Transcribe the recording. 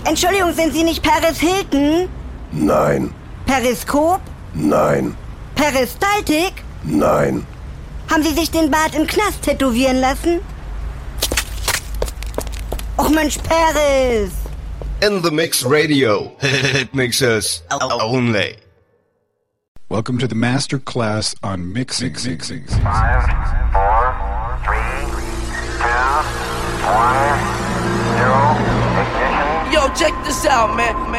Entschuldigung, sind Sie nicht Paris Hilton? Nein. Periskop? Nein. Peristaltik? Nein. Haben Sie sich den Bart im Knast tätowieren lassen? Och Mensch, Paris! In the Mix Radio. It makes us only. Welcome to the master class on mixing. 5, 4, 3, 2, 1, 0, ignition. Yo, check this out, man.